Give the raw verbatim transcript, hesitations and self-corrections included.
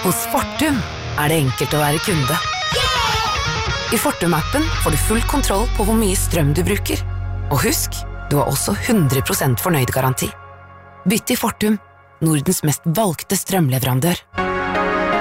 Hos Fortum er det enkelt å være kunde. I Fortum-appen får du full kontroll på hvor mye strøm du bruker. Og husk, du har også hundre prosent fornøyd garanti. Bytt til Fortum, Nordens mest valgte strømleverandør.